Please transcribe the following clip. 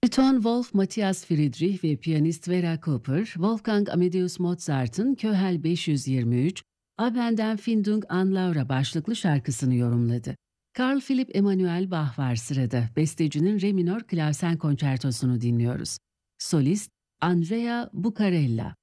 Anton Wolf, Matthias Friedrich ve piyanist Vera Cooper, Wolfgang Amadeus Mozart'ın Köhel 523, Abend'den Findung an Laura başlıklı şarkısını yorumladı. Carl Philipp Emanuel Bach var sırada. Bestecinin Re minör klavsen konçertosunu dinliyoruz. Solist Andrea Bucarella.